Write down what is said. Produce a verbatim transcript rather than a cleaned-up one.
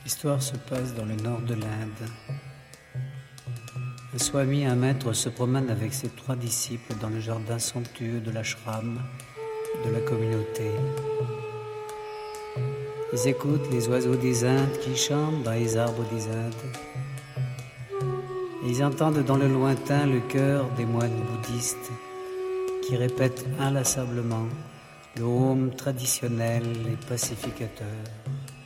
L'histoire se passe dans le nord de l'Inde. Un swami, un maître, se promène avec ses trois disciples dans le jardin somptueux de l'ashram de la communauté. Ils écoutent les oiseaux des Indes qui chantent dans les arbres des Indes. Et ils entendent dans le lointain le chœur des moines bouddhistes qui répètent inlassablement le home traditionnel et pacificateur.